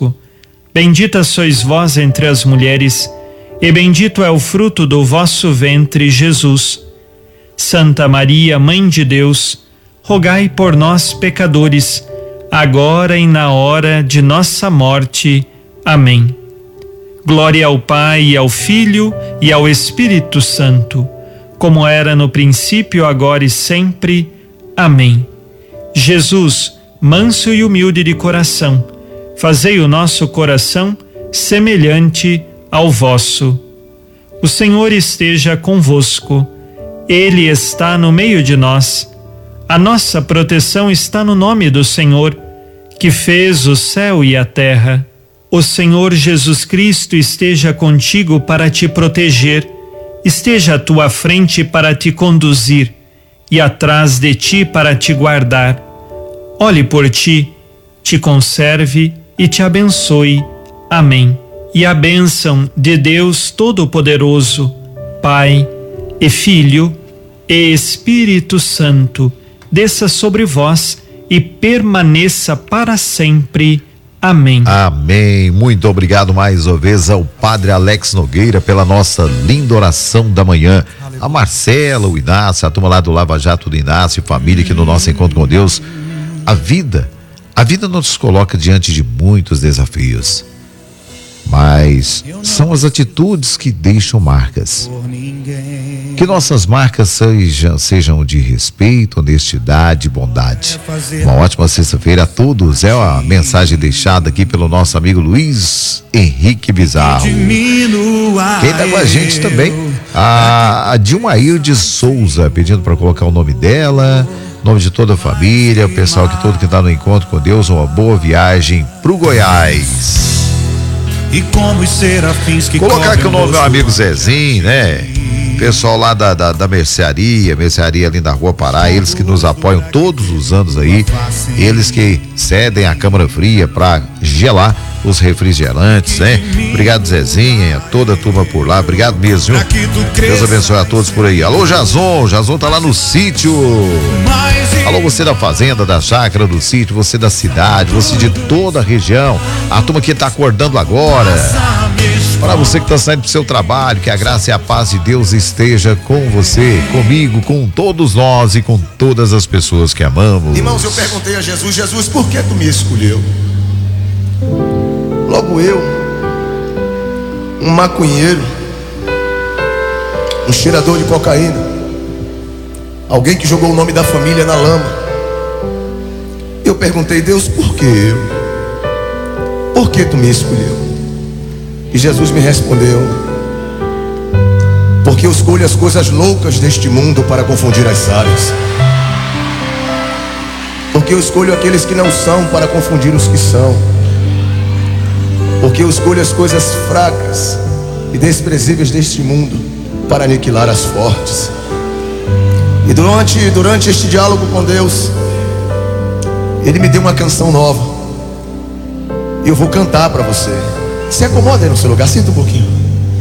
convosco. Bendita sois vós entre as mulheres, e bendito é o fruto do vosso ventre, Jesus. Santa Maria, Mãe de Deus, rogai por nós, pecadores, agora e na hora de nossa morte. Amém. Glória ao Pai, e ao Filho e ao Espírito Santo, como era no princípio, agora e sempre. Amém. Jesus, manso e humilde de coração, fazei o nosso coração semelhante ao vosso. O Senhor esteja convosco. Ele está no meio de nós. A nossa proteção está no nome do Senhor, que fez o céu e a terra. O Senhor Jesus Cristo esteja contigo para te proteger, esteja à tua frente para te conduzir e atrás de ti para te guardar. Olhe por ti, te conserve e te abençoe. Amém. E a bênção de Deus Todo-Poderoso, Pai e Filho e Espírito Santo, desça sobre vós e permaneça para sempre. Amém. Amém. Muito obrigado mais uma vez ao Padre Alex Nogueira pela nossa linda oração da manhã. A Marcela, o Inácio, a turma lá do Lava Jato do Inácio, família aqui no nosso encontro com Deus. A vida nos coloca diante de muitos desafios, mas são as atitudes que deixam marcas. Que nossas marcas sejam de respeito, honestidade e bondade. Uma ótima sexta-feira a todos. É a mensagem deixada aqui pelo nosso amigo Luiz Henrique Bizarro. Quem tá com a gente também, a Dilmair de Souza, pedindo para colocar o nome dela, nome de toda a família, o pessoal que todo que tá no encontro com Deus, uma boa viagem pro Goiás. E como os serafins que colocar aqui o nome do meu amigo Zezinho, né? Pessoal lá da mercearia ali da Rua Pará, eles que nos apoiam todos os anos aí, eles que cedem a câmara fria para gelar os refrigerantes, né? Obrigado, Zezinha, toda a turma por lá, obrigado mesmo, viu? Deus abençoe a todos por aí. Alô, Jason tá lá no sítio. Alô, você da fazenda, da chácara, do sítio, você da cidade, você de toda a região, a turma que tá acordando agora. Para você que está saindo pro seu trabalho, que a graça e a paz de Deus esteja com você, comigo, com todos nós e com todas as pessoas que amamos. Irmãos, eu perguntei a Jesus, por que tu me escolheu? Logo eu, um maconheiro, um cheirador de cocaína, alguém que jogou o nome da família na lama. Eu perguntei, Deus, por que eu? Por que tu me escolheu? E Jesus me respondeu, porque eu escolho as coisas loucas deste mundo para confundir as sábias. Porque eu escolho aqueles que não são para confundir os que são. Porque eu escolho as coisas fracas e desprezíveis deste mundo para aniquilar as fortes. E durante este diálogo com Deus, Ele me deu uma canção nova. E eu vou cantar para você. Se acomoda aí no seu lugar, senta um pouquinho.